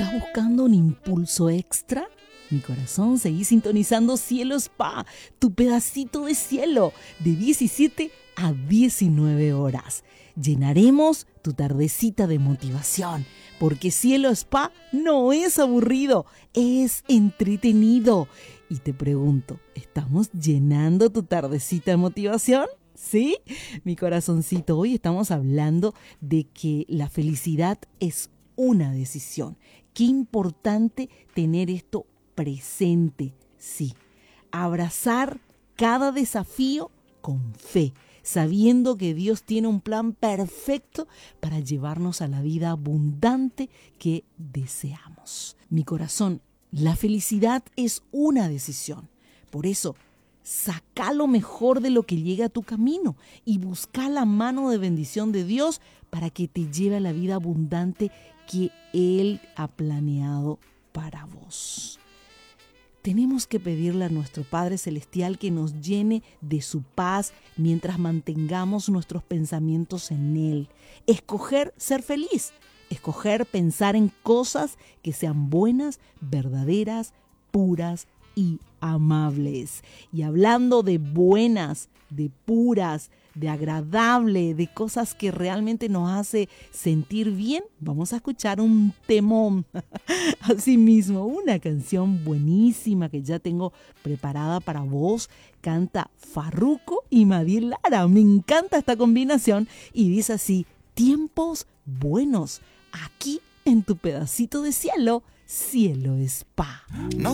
¿Estás buscando un impulso extra? Mi corazón, seguí sintonizando Cielo Spa, tu pedacito de cielo, de 17 a 19 horas. Llenaremos tu tardecita de motivación, porque Cielo Spa no es aburrido, es entretenido. Y te pregunto, ¿estamos llenando tu tardecita de motivación? ¿Sí? Mi corazoncito, hoy estamos hablando de que la felicidad es una decisión. Qué importante tener esto presente, sí. Abrazar cada desafío con fe, sabiendo que Dios tiene un plan perfecto para llevarnos a la vida abundante que deseamos. Mi corazón, la felicidad es una decisión. Por eso, saca lo mejor de lo que llega a tu camino y busca la mano de bendición de Dios para que te lleve a la vida abundante que Él ha planeado para vos. Tenemos que pedirle a nuestro Padre Celestial que nos llene de su paz mientras mantengamos nuestros pensamientos en Él. Escoger ser feliz, escoger pensar en cosas que sean buenas, verdaderas, puras y amables. Y hablando de buenas, de puras, de agradable, de cosas que realmente nos hace sentir bien, vamos a escuchar un temón. Asimismo, una canción buenísima que ya tengo preparada para vos. Canta Farruko y Madiel Lara. Me encanta esta combinación y dice así: tiempos buenos, aquí en tu pedacito de cielo, Cielo Spa.